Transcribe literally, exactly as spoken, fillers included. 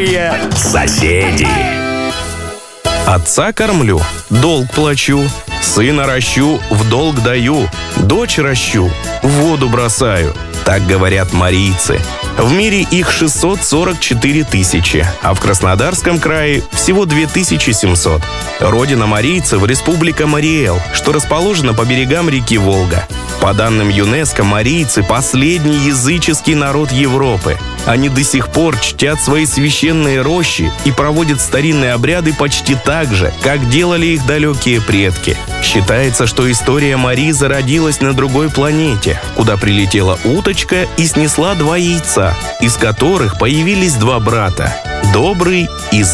Злые соседи. Отца кормлю, долг плачу, сына ращу, в долг даю, дочь ращу, в воду бросаю. Так говорят марийцы. В мире их шестьсот сорок четыре тысячи, а в Краснодарском крае всего две тысячи семьсот. Родина марийцев – Республика Мариэл, что расположена по берегам реки Волга. По данным ЮНЕСКО, марийцы – последний языческий народ Европы. Они до сих пор чтят свои священные рощи и проводят старинные обряды почти так же, как делали их далекие предки. Считается, что история Марии зародилась на другой планете, куда прилетела уточка и снесла два яйца, из которых появились два брата – добрый и злой.